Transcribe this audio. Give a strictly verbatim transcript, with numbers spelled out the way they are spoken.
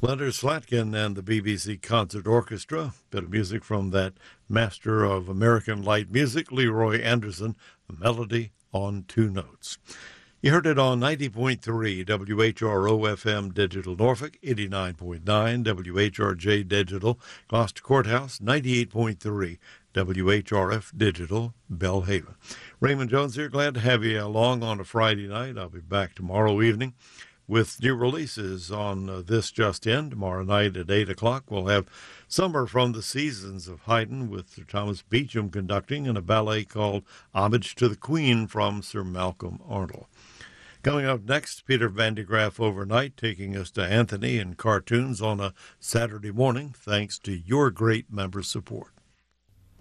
Leonard Slatkin and the B B C Concert Orchestra. Bit of music from that master of American light music, Leroy Anderson, a melody on two notes. You heard it on ninety point three W H R O F M Digital Norfolk, eighty-nine point nine W H R J Digital Gloucester Courthouse, ninety-eight point three W H R F Digital Belhaven. Raymond Jones here, glad to have you along on a Friday night. I'll be back tomorrow evening with new releases on uh, This Just In. Tomorrow night at eight o'clock, we'll have Summer from the Seasons of Haydn with Sir Thomas Beecham conducting, and a ballet called Homage to the Queen from Sir Malcolm Arnold. Coming up next, Peter Van de Graaff Overnight, taking us to Anthony and cartoons on a Saturday morning, thanks to your great member support.